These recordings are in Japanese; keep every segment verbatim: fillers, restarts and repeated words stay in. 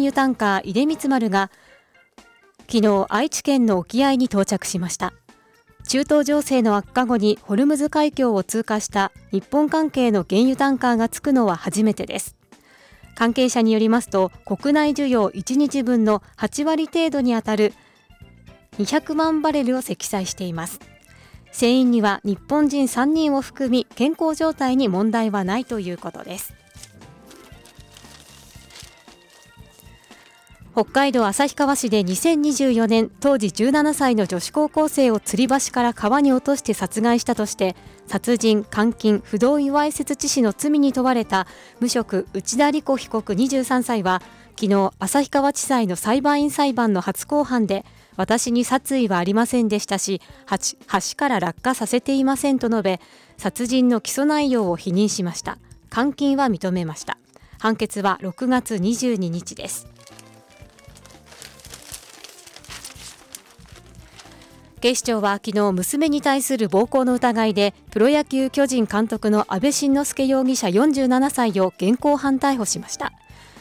油タンカー出光丸が昨日愛知県の沖合に到着しました。中東情勢の悪化後にホルムズ海峡を通過した日本関係の原油タンカーが着くのは初めてです。関係者によりますと、国内需要いちにちぶんのはちわり程度にあたるにひゃくまんバレルを積載しています。船員には日本人さんにんを含み健康状態に問題はないということです。北海道旭川市でにせんにじゅうよねん、当時じゅうななさいの女子高校生を吊り橋から川に落として殺害したとして殺人、監禁、不同意わいせつ致死の罪に問われた無職内田理子被告にじゅうさんさいは昨日、旭川地裁の裁判員裁判の初公判で、私に殺意はありませんでしたし、橋から落下させていませんと述べ、殺人の起訴内容を否認しました。監禁は認めました。判決はろくがつにじゅうににちです。警視庁は昨日、娘に対する暴行の疑いでプロ野球巨人監督の阿部慎之助容疑者よんじゅうななさいを現行犯逮捕しました。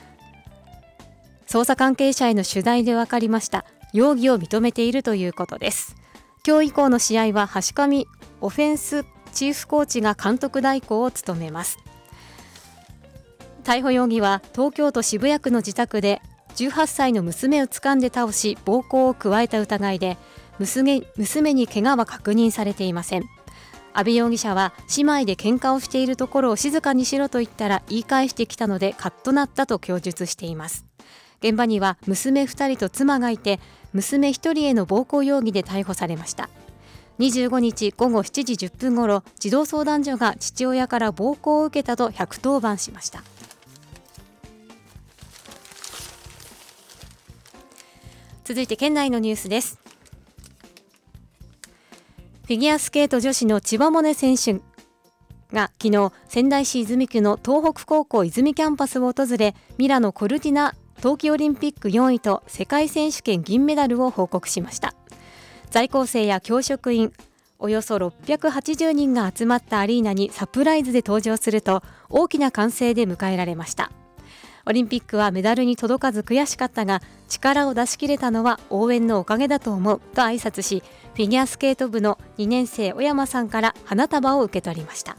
捜査関係者への取材で分かりました。容疑を認めているということです。今日以降の試合は橋上オフェンスチーフコーチが監督代行を務めます。逮捕容疑は東京都渋谷区の自宅でじゅうはっさいの娘を掴んで倒し暴行を加えた疑いで、娘, 娘に怪我は確認されていません。阿部容疑者は姉妹で喧嘩をしているところを静かにしろと言ったら言い返してきたのでカッとなったと供述しています。現場には娘ふたりと妻がいて、娘ひとりへの暴行容疑で逮捕されました。にじゅうごにちごごしちじじゅっぷんごろ、児童相談所が父親から暴行を受けたとひゃくとおばんしました。続いて県内のニュースです。フィギュアスケート女子の千葉百音選手が昨日、仙台市泉区の東北高校泉キャンパスを訪れ、ミラノ・コルティナ冬季オリンピックよんいと世界選手権銀メダルを報告しました。在校生や教職員およそろっぴゃくはちじゅうにんが集まったアリーナにサプライズで登場すると、大きな歓声で迎えられました。オリンピックはメダルに届かず悔しかったが、力を出し切れたのは応援のおかげだと思うと挨拶し、フィギュアスケート部のにねんせい小山さんから花束を受け取りました。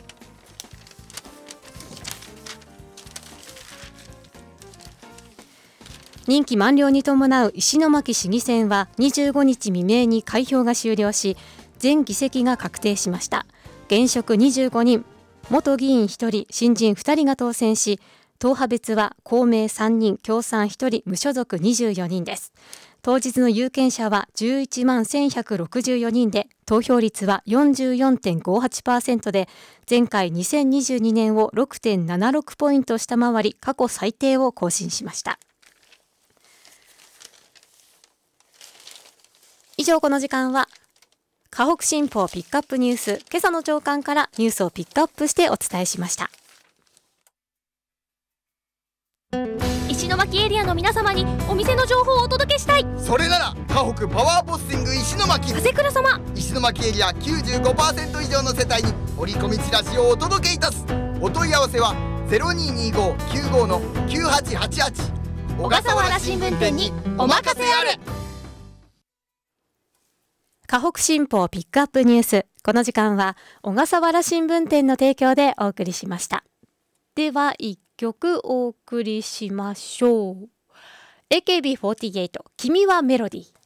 任期満了に伴う石巻市議選はにじゅうごにち未明に開票が終了し、全議席が確定しました。現職にじゅうごにん、元議員ひとり、新人ふたりが当選し、党派別は公明さんにん、共産ひとり、無所属にじゅうよにんです。当日の有権者はじゅういちまんせんひゃくろくじゅうよにんで、投票率は よんじゅうよんてんごはちパーセント で、前回にせんにじゅうにねんを ろくてんななろく ポイント下回り、過去最低を更新しました。以上、この時間は河北新報ピックアップニュース、今朝の朝刊からニュースをピックアップしてお伝えしました。 石巻エリアの皆様にお店の情報をお届けしたい。 それなら河北パワーボッシング石巻、 風倉様、 石巻エリア きゅうじゅうごパーセント 以上の世帯に折り込みチラシをお届けいたす。お問い合わせは ゼロにーにーごーきゅうごーきゅうはちはちはち。 小笠原新聞店にお任せあれ。 河北新報ピックアップニュース、この時間は小笠原新聞店の提供でお送りしました。ではいっきょくお送りしましょう。 エーケービーフォーティーエイト 君はメロディー。